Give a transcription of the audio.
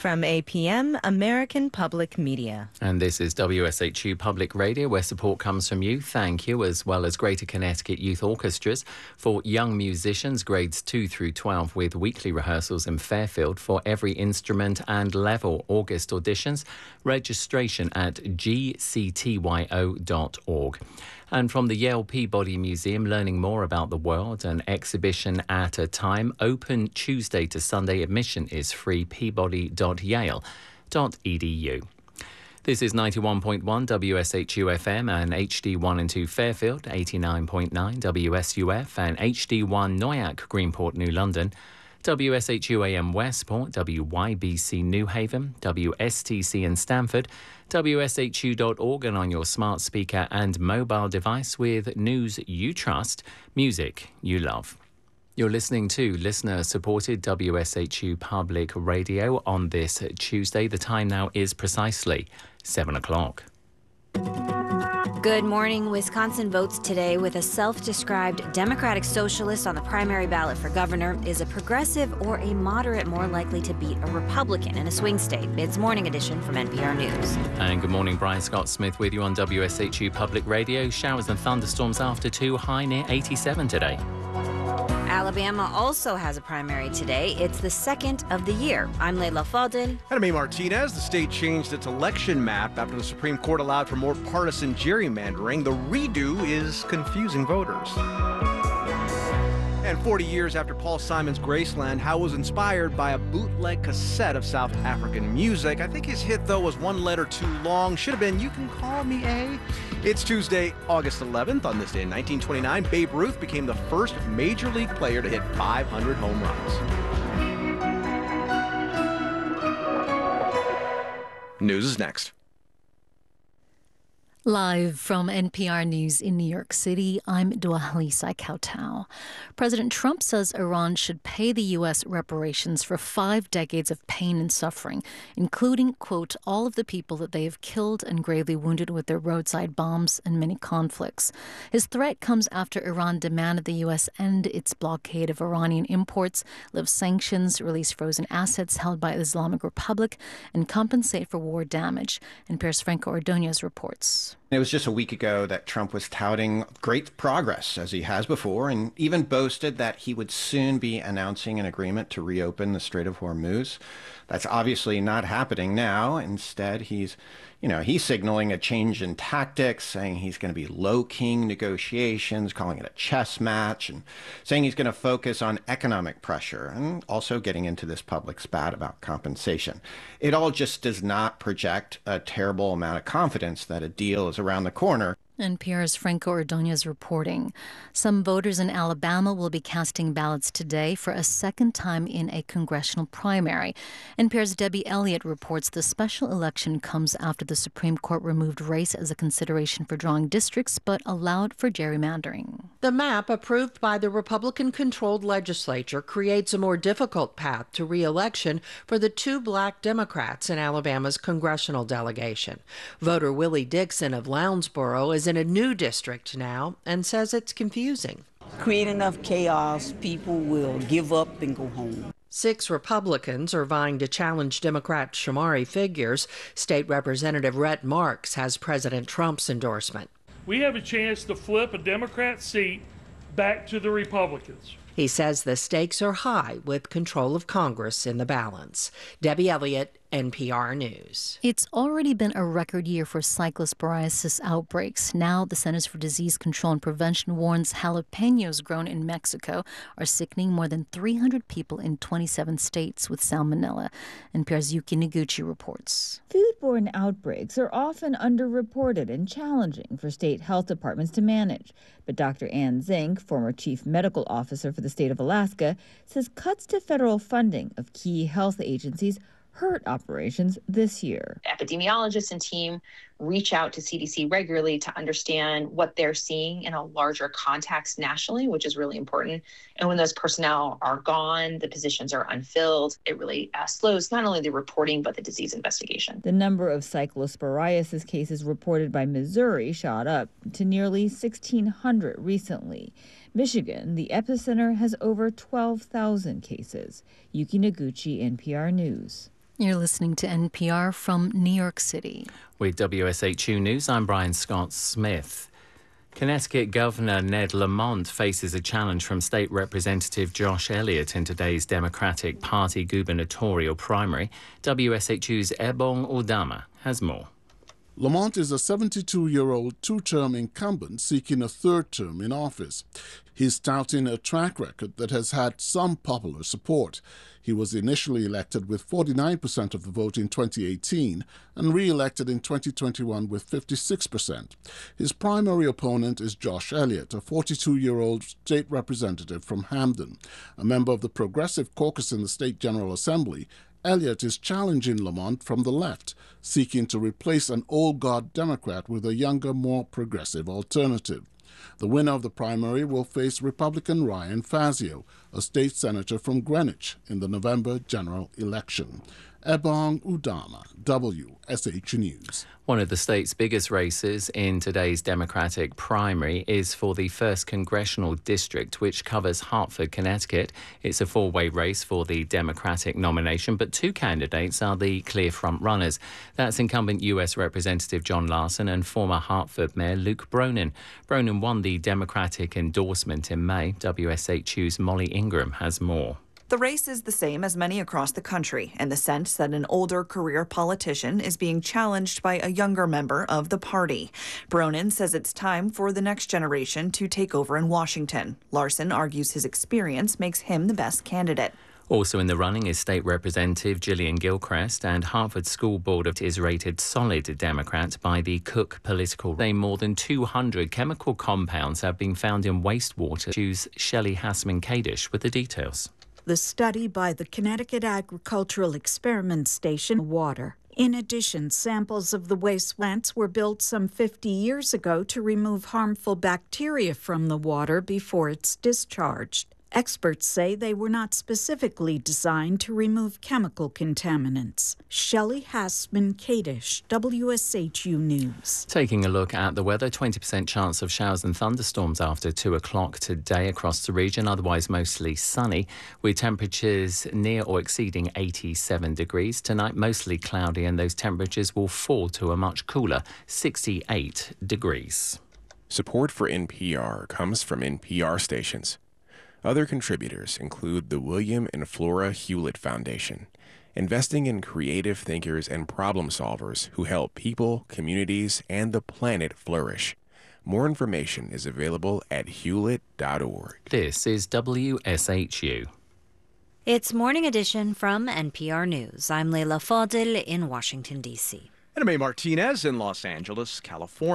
From APM, American Public Media. And this is WSHU Public Radio, where support comes from you. Thank you, as well as Greater Connecticut Youth Orchestras for young musicians, grades 2 through 12, with weekly rehearsals in Fairfield for every instrument and level. August auditions, registration at gctyo.org. And from the Yale Peabody Museum, learning more about the world, an exhibition at a time, open Tuesday to Sunday. Admission is free, peabody.yale.edu. This is 91.1 WSHU FM and HD1 and 2 Fairfield, 89.9 WSUF and HD1 Noyac, Greenport, New London, WSHU AM Westport, WYBC New Haven, WSTC in Stamford, WSHU.org, and on your smart speaker and mobile device with news you trust, music you love. You're listening to listener-supported WSHU Public Radio on this Tuesday. The time now is precisely 7 o'clock. Good morning. Wisconsin votes today with a self-described Democratic Socialist on the primary ballot for governor. Is a progressive or a moderate more likely to beat a Republican in a swing state? It's Morning Edition from NPR News. And good morning, Brian Scott Smith with you on WSHU Public Radio. Showers and thunderstorms after 2, high near 87 today. Alabama also has a primary today. It's the second of the year. I'm Leila Fadel. And I'm A. Martinez. The state changed its election map after the Supreme Court allowed for more partisan gerrymandering. The redo is confusing voters. And 40 years after Paul Simon's Graceland, Howe was inspired by a bootleg cassette of South African music. I think his hit, though, was one letter too long. Should have been, "You Can Call Me A." It's Tuesday, August 11th. On this day in 1929, Babe Ruth became the first major league player to hit 500 home runs. News is next. Live from NPR News in New York City, I'm Dwalisa Kautau. President Trump says Iran should pay the U.S. reparations for 5 decades of pain and suffering, including, quote, all of the people that they have killed and gravely wounded with their roadside bombs and many conflicts. His threat comes after Iran demanded the U.S. end its blockade of Iranian imports, lift sanctions, release frozen assets held by the Islamic Republic, and compensate for war damage. NPR's Franco Ordonez reports. It was just a week ago that Trump was touting great progress, as he has before, and even boasted that he would soon be announcing an agreement to reopen the Strait of Hormuz. That's obviously not happening now. Instead, he's signaling a change in tactics, saying he's going to be low-keying negotiations, calling it a chess match, and saying he's going to focus on economic pressure, and also getting into this public spat about compensation. It all just does not project a terrible amount of confidence that a deal is around the corner. NPR's Franco Ordonez reporting. Some voters in Alabama will be casting ballots today for a second time in a congressional primary. NPR's Debbie Elliott reports the special election comes after the Supreme Court removed race as a consideration for drawing districts, but allowed for gerrymandering. The map approved by the Republican-controlled legislature creates a more difficult path to re-election for the 2 black Democrats in Alabama's congressional delegation. Voter Willie Dixon of Lounsboro is in a new district now and says it's confusing. Create enough chaos, people will give up and go home. 6 Republicans are vying to challenge Democrat Shamari figures. State Representative Rhett Marks has President Trump's endorsement. We have a chance to flip a Democrat seat back to the Republicans. He says the stakes are high with control of Congress in the balance. Debbie Elliott, NPR News. It's already been a record year for cyclosporiasis outbreaks. Now, the Centers for Disease Control and Prevention warns jalapenos grown in Mexico are sickening more than 300 people in 27 states with salmonella. NPR's Yuki Noguchi reports. Foodborne outbreaks are often underreported and challenging for state health departments to manage. But Dr. Ann Zink, former chief medical officer for the state of Alaska, says cuts to federal funding of key health agencies hurt operations this year. Epidemiologists and team reach out to CDC regularly to understand what they're seeing in a larger context nationally, which is really important. And when those personnel are gone, the positions are unfilled, it really slows not only the reporting, but the disease investigation. The number of cyclosporiasis cases reported by Missouri shot up to nearly 1,600 recently. Michigan, the epicenter, has over 12,000 cases. Yuki Noguchi, NPR News. You're listening to NPR from New York City. With WSHU News, I'm Brian Scott Smith. Connecticut Governor Ned Lamont faces a challenge from State Representative Josh Elliott in today's Democratic Party gubernatorial primary. WSHU's Ebong Udama has more. Lamont is a 72-year-old two-term incumbent seeking a third term in office. He's touting a track record that has had some popular support. He was initially elected with 49% of the vote in 2018 and re-elected in 2021 with 56%. His primary opponent is Josh Elliott, a 42-year-old state representative from Hamden. A member of the Progressive Caucus in the State General Assembly, Elliott is challenging Lamont from the left, seeking to replace an old guard Democrat with a younger, more progressive alternative. The winner of the primary will face Republican Ryan Fazio, a state senator from Greenwich, in the November general election. Ebong Udama, WSHU News. One of the state's biggest races in today's Democratic primary is for the 1st Congressional District, which covers Hartford, Connecticut. It's a four-way race for the Democratic nomination, but two candidates are the clear front-runners. That's incumbent U.S. Representative John Larson and former Hartford Mayor Luke Bronin. Bronin won the Democratic endorsement in May. WSHU's Molly Ingram has more. The race is the same as many across the country in the sense that an older career politician is being challenged by a younger member of the party. Bronin says it's time for the next generation to take over in Washington. Larson argues his experience makes him the best candidate. Also in the running is State Representative Gillian Gilchrist, and Hartford School Board is rated solid Democrat by the Cook Political. More than 200 chemical compounds have been found in wastewater. Choose Shelley Hassman-Kadish with the details. The study by the Connecticut Agricultural Experiment Station water. In addition, samples of the waste plants were built some 50 years ago to remove harmful bacteria from the water before it's discharged. Experts say they were not specifically designed to remove chemical contaminants. Shelley Hassman-Kadish, WSHU News. Taking a look at the weather, 20% chance of showers and thunderstorms after 2 o'clock today across the region, otherwise mostly sunny, with temperatures near or exceeding 87 degrees. Tonight, mostly cloudy, and those temperatures will fall to a much cooler 68 degrees. Support for NPR comes from NPR stations. Other contributors include the William and Flora Hewlett Foundation, investing in creative thinkers and problem solvers who help people, communities, and the planet flourish. More information is available at hewlett.org. This is WSHU. It's Morning Edition from NPR News. I'm Leila Fadil in Washington, D.C. And I'm Martinez in Los Angeles, California.